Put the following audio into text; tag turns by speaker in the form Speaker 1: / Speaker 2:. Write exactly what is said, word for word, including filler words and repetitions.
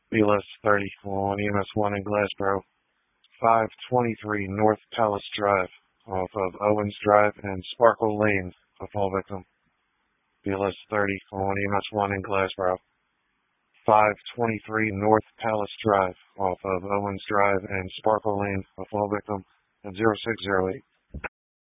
Speaker 1: B L S thirty on E M S one in Glassboro, five twenty-three North Palace Drive off of Owens Drive and Sparkle Lane, a fall victim. B L S thirty on E M S one in Glassboro, five twenty-three North Palace Drive off of Owens Drive and Sparkle Lane, a fall victim, at zero six zero eight.